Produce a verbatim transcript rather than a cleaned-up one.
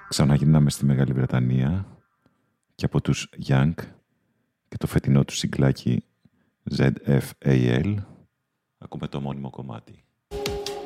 Ξαναγυρνάμε στη Μεγάλη Βρετανία και από τους Young και το φετινό του συγκλάκι ζετ εφ έι ελ ακούμε το μόνιμο κομμάτι.